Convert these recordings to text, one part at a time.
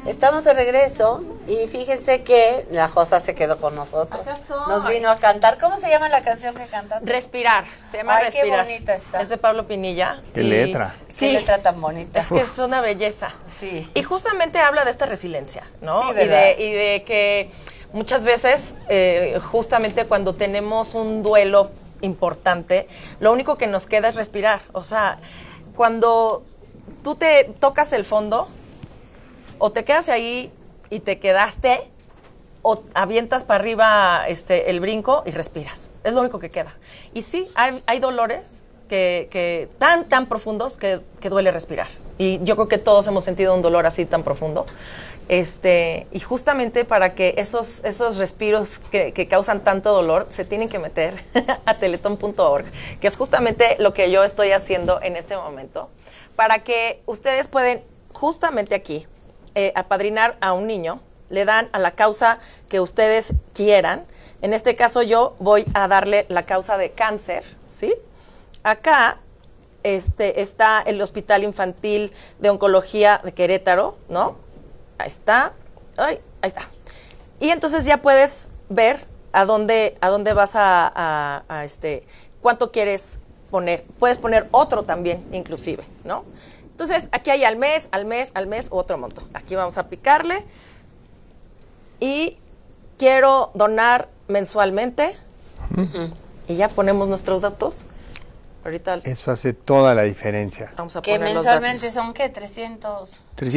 Estamos de regreso y fíjense que la Josa se quedó con nosotros. Nos vino a cantar. ¿Cómo se llama la canción que cantaste? Respirar. Se llama Respirar. Qué bonita está. Es de Pablo Pinilla. Qué letra. Sí. Qué letra tan bonita. Es que es una belleza. Sí. Y justamente habla de esta resiliencia, ¿no? Sí, ¿verdad? Y de que muchas veces, justamente cuando tenemos un duelo importante, lo único que nos queda es respirar. O sea, cuando tú te tocas el fondo, o te quedas ahí y te quedaste, o avientas para arriba el brinco y respiras. Es lo único que queda. Y sí, hay dolores que tan profundos que duele respirar. Y yo creo que todos hemos sentido un dolor así tan profundo. Y justamente para que esos respiros que causan tanto dolor se tienen que meter a teletón.org, que es justamente lo que yo estoy haciendo en este momento, para que ustedes pueden justamente aquí apadrinar a un niño, le dan a la causa que ustedes quieran. En este caso yo voy a darle la causa de cáncer, ¿sí? Acá está el Hospital Infantil de Oncología de Querétaro, ¿no? Ahí está. Ahí está. Y entonces ya puedes ver a dónde vas cuánto quieres poner. Puedes poner otro también, inclusive, ¿no? Entonces, aquí hay al mes, otro monto. Aquí vamos a picarle. Y quiero donar mensualmente. Y ya ponemos nuestros datos. Ahorita eso hace toda la diferencia. Vamos a que poner mensualmente los datos. son, ¿qué? 330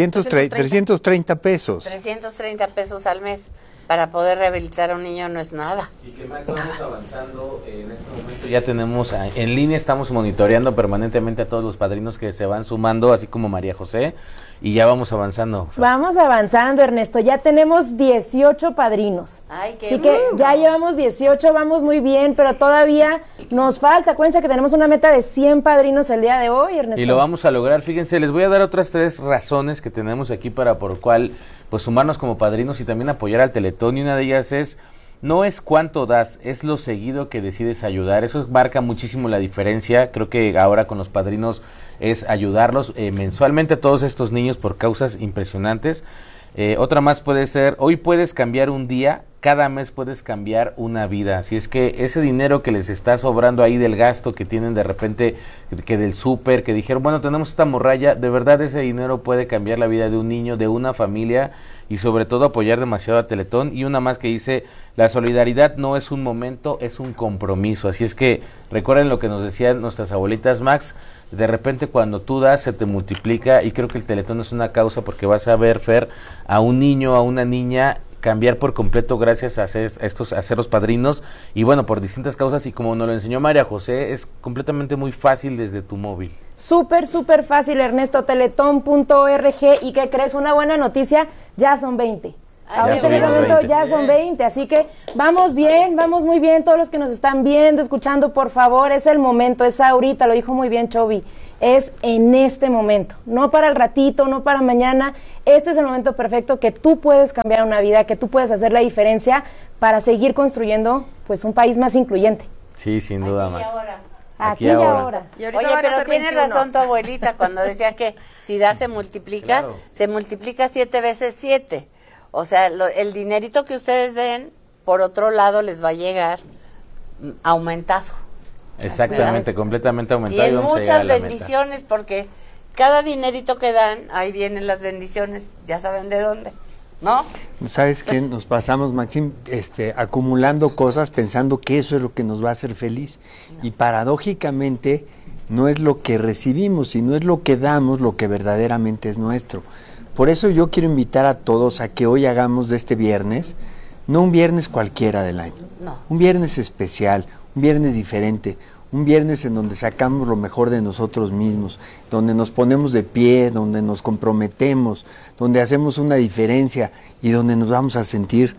pesos. 330 pesos al mes. Para poder rehabilitar a un niño no es nada. Y que Max, vamos avanzando en este momento. Ya tenemos en línea, estamos monitoreando permanentemente a todos los padrinos que se van sumando, así como María José, y ya vamos avanzando. Vamos avanzando, Ernesto. Ya tenemos 18 padrinos. Ay, qué Así que ya llevamos 18, vamos muy bien, pero todavía nos falta. Acuérdense que tenemos una meta de 100 padrinos el día de hoy, Ernesto. Y lo vamos a lograr. Fíjense, les voy a dar otras 3 razones que tenemos aquí por cual pues sumarnos como padrinos y también apoyar al Teletón. Y una de ellas es, no es cuánto das, es lo seguido que decides ayudar. Eso marca muchísimo la diferencia. Creo que ahora con los padrinos es ayudarlos mensualmente a todos estos niños por causas impresionantes. Otra más puede ser, hoy puedes cambiar un día, cada mes puedes cambiar una vida. Así es que ese dinero que les está sobrando ahí del gasto que tienen de repente, que del súper, que dijeron, bueno, tenemos esta morralla, de verdad ese dinero puede cambiar la vida de un niño, de una familia, y sobre todo apoyar demasiado a Teletón. Y una más que dice, la solidaridad no es un momento, es un compromiso. Así es que recuerden lo que nos decían nuestras abuelitas, Max, de repente cuando tú das se te multiplica, y creo que el Teletón es una causa porque vas a ver, Fer, a un niño, a una niña cambiar por completo gracias a ser los padrinos, y bueno, por distintas causas, y como nos lo enseñó María José, es completamente muy fácil desde tu móvil. Súper fácil, Ernesto, teletón.org. ¿Y qué crees? Una buena noticia, ya son 20. Ahorita en este momento ya son 20, así que vamos bien, vamos muy bien. Todos los que nos están viendo, escuchando, por favor, es el momento, es ahorita, lo dijo muy bien Chovy, es en este momento, no para el ratito, no para mañana. Este es el momento perfecto que tú puedes cambiar una vida, que tú puedes hacer la diferencia para seguir construyendo pues un país más incluyente. Sí, sin duda más. Aquí y ahora. Oye, pero tiene razón tu abuelita cuando decía que si da se multiplica, claro. Se multiplica 7 veces 7. O sea, el dinerito que ustedes den, por otro lado, les va a llegar aumentado. Exactamente, completamente aumentado. Y en muchas bendiciones, porque cada dinerito que dan, ahí vienen las bendiciones, ya saben de dónde, ¿no? ¿Sabes qué? Nos pasamos, Maxim, acumulando cosas, pensando que eso es lo que nos va a hacer feliz. No. Y paradójicamente, no es lo que recibimos, sino es lo que damos, lo que verdaderamente es nuestro. Por eso yo quiero invitar a todos a que hoy hagamos de este viernes, no un viernes cualquiera del año, no. Un viernes especial, un viernes diferente, un viernes en donde sacamos lo mejor de nosotros mismos, donde nos ponemos de pie, donde nos comprometemos, donde hacemos una diferencia y donde nos vamos a sentir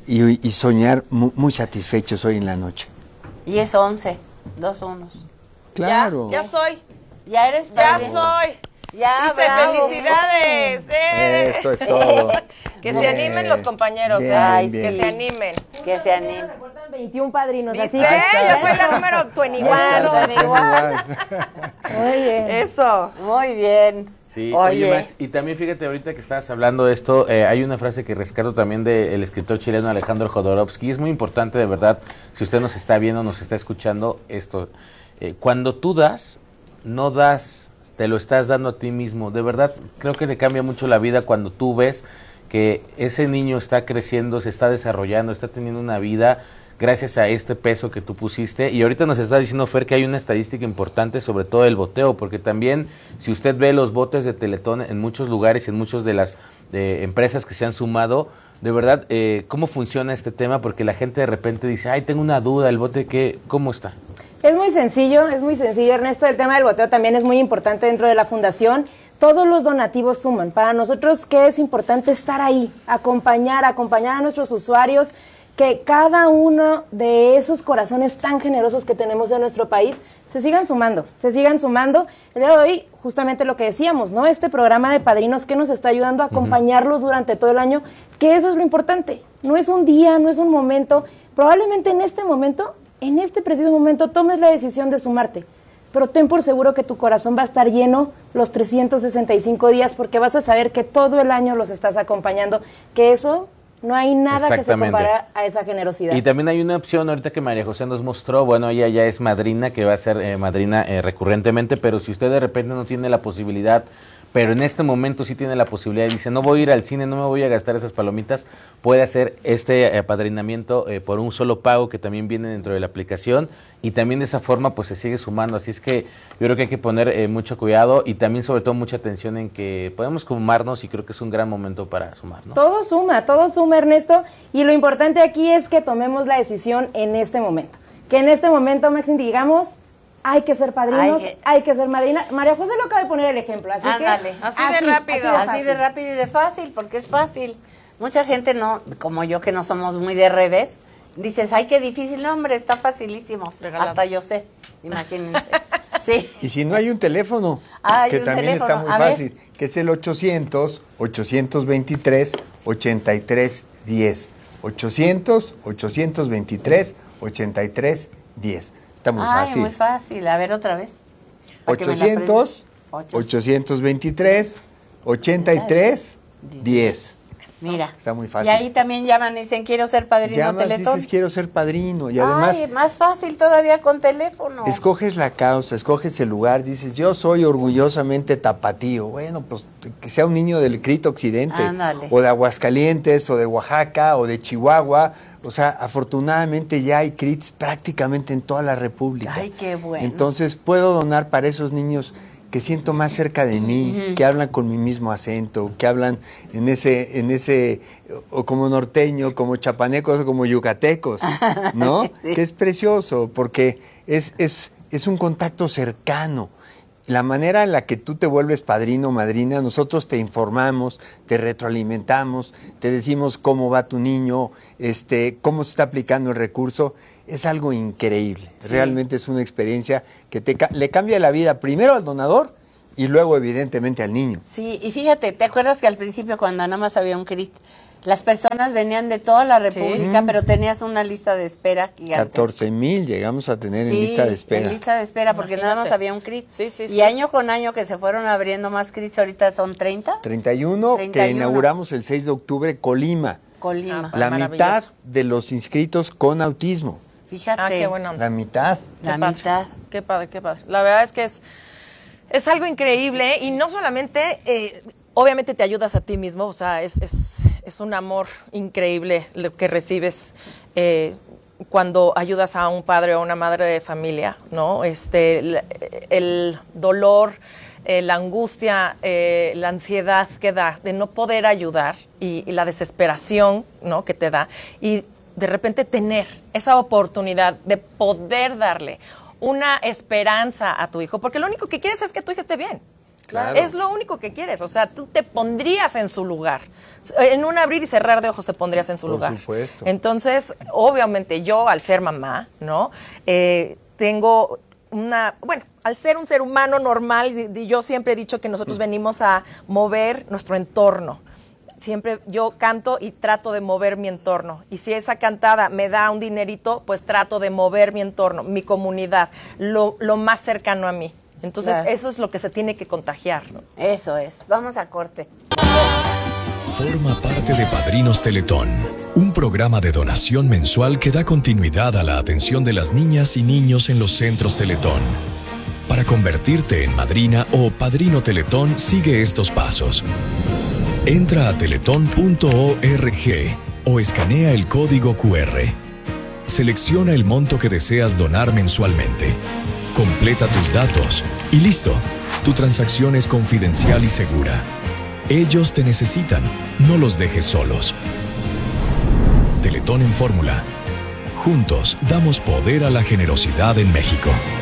y soñar muy satisfechos hoy en la noche. Y es 11, 2 unos. Claro. Ya soy. Ya eres Ya soy. Ya, dice, bravo. ¡Felicidades! Eso es todo. Que bien. Se animen los compañeros, bien, Ay, bien. Que se animen. Que se animen. Reportan 21 padrinos, ¿viste? así que... Yo soy la número 21. Muy bien. Eso. Muy bien. Sí, oye Max, y también fíjate ahorita que estabas hablando de esto, hay una frase que rescato también del escritor chileno Alejandro Jodorowsky, es muy importante de verdad, si usted nos está viendo, nos está escuchando esto, cuando tú das, no das, te lo estás dando a ti mismo, de verdad creo que te cambia mucho la vida cuando tú ves que ese niño está creciendo, se está desarrollando, está teniendo una vida gracias a este peso que tú pusiste. Y ahorita nos está diciendo Fer que hay una estadística importante sobre todo el boteo, porque también si usted ve los botes de Teletón en muchos lugares, en muchas de las empresas que se han sumado, de verdad, ¿cómo funciona este tema? Porque la gente de repente dice, ay, tengo una duda, el bote, ¿cómo está? Es muy sencillo, Ernesto. El tema del boteo también es muy importante dentro de la fundación. Todos los donativos suman. Para nosotros, ¿qué es importante? Estar ahí, acompañar a nuestros usuarios, que cada uno de esos corazones tan generosos que tenemos en nuestro país se sigan sumando. El día de hoy, justamente lo que decíamos, ¿no? Este programa de padrinos que nos está ayudando a acompañarlos durante todo el año, que eso es lo importante. No es un día, no es un momento. Probablemente en este preciso momento, tomes la decisión de sumarte. Pero ten por seguro que tu corazón va a estar lleno los 365 días, porque vas a saber que todo el año los estás acompañando, que eso no hay nada que se compare a esa generosidad. Y también hay una opción ahorita que María José nos mostró, bueno, ella ya es madrina, que va a ser madrina recurrentemente, pero si usted de repente no tiene la posibilidad, pero en este momento sí tiene la posibilidad y dice, no voy a ir al cine, no me voy a gastar esas palomitas, puede hacer este apadrinamiento por un solo pago que también viene dentro de la aplicación, y también de esa forma pues se sigue sumando. Así es que yo creo que hay que poner mucho cuidado y también sobre todo mucha atención en que podemos sumarnos, y creo que es un gran momento para sumar, ¿no? Todo suma, Ernesto, y lo importante aquí es que tomemos la decisión en este momento. Que en este momento, Maxine, digamos, hay que ser padrinos, hay que ser madrina. María José lo acaba de poner el ejemplo, así que... Así de rápido. Así de rápido y de fácil, porque es fácil. Mucha gente no, como yo que no somos muy de redes, dices, ay, qué difícil, no, hombre, está facilísimo. Regalado. Hasta yo sé, imagínense. Sí. Y si no hay un teléfono, que un también teléfono. Está muy fácil, que es el 800-823-8310. 800-823-8310. Está muy fácil. Muy fácil. A ver, otra vez. 800-823-8310. Mira. Está muy fácil. Y ahí también llaman y dicen, quiero ser padrino Teletón. Dices, quiero ser padrino. Y además... más fácil todavía con teléfono. Escoges la causa, escoges el lugar. Dices, yo soy orgullosamente tapatío. Bueno, pues que sea un niño del CRIT Occidente. Ándale. O de Aguascalientes, o de Oaxaca, o de Chihuahua. O sea, afortunadamente ya hay CRITs prácticamente en toda la República. Ay, qué bueno. Entonces puedo donar para esos niños que siento más cerca de mí, que hablan con mi mismo acento, que hablan en ese o como norteño, como chapanecos o como yucatecos, ¿no? Sí. Que es precioso porque es un contacto cercano. La manera en la que tú te vuelves padrino o madrina, nosotros te informamos, te retroalimentamos, te decimos cómo va tu niño, cómo se está aplicando el recurso, es algo increíble. Sí. Realmente es una experiencia que le cambia la vida primero al donador y luego evidentemente al niño. Sí, y fíjate, ¿te acuerdas que al principio cuando nada más había un CRIT, las personas venían de toda la República, pero tenías una lista de espera gigantesca? 14,000 llegamos a tener en lista de espera. En lista de espera, porque nada más había un CRIT. Sí. Año con año que se fueron abriendo más CRITs, ahorita son 30. 31, que inauguramos el 6 de octubre, Colima. La mitad de los inscritos con autismo. Fíjate. Qué bueno. La mitad. Qué padre. La verdad es que es algo increíble, y no solamente... obviamente te ayudas a ti mismo, o sea, es un amor increíble lo que recibes cuando ayudas a un padre o una madre de familia, ¿no? El dolor, la angustia, la ansiedad que da de no poder ayudar y la desesperación, ¿no? que te da, y de repente tener esa oportunidad de poder darle una esperanza a tu hijo, porque lo único que quieres es que tu hijo esté bien. Claro. Es lo único que quieres, o sea, tú te pondrías en su lugar. En un abrir y cerrar de ojos te pondrías en su lugar. Por supuesto. Entonces, obviamente yo, al ser mamá, ¿no? Tengo al ser un ser humano normal, yo siempre he dicho que nosotros venimos a mover nuestro entorno. Siempre yo canto y trato de mover mi entorno. Y si esa cantada me da un dinerito, pues trato de mover mi entorno, mi comunidad, lo más cercano a mí. Entonces, eso es lo que se tiene que contagiar, ¿no? Eso es. Vamos a corte. Forma parte de Padrinos Teletón, un programa de donación mensual que da continuidad a la atención de las niñas y niños en los centros Teletón. Para convertirte en madrina o padrino Teletón, sigue estos pasos. Entra a teletón.org o escanea el código QR. Selecciona el monto que deseas donar mensualmente. Completa tus datos y listo. Tu transacción es confidencial y segura. Ellos te necesitan, no los dejes solos. Teletón en fórmula. Juntos damos poder a la generosidad en México.